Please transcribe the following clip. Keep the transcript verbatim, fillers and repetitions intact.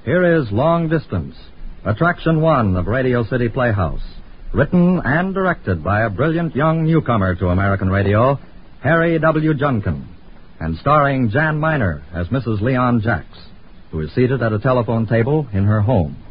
Here is Long Distance, Attraction One of Radio City Playhouse, written and directed by a brilliant young newcomer to American radio, Harry W. Junkin, and starring Jan Miner as Missus Leon Jacks, who is seated at a telephone table in her home.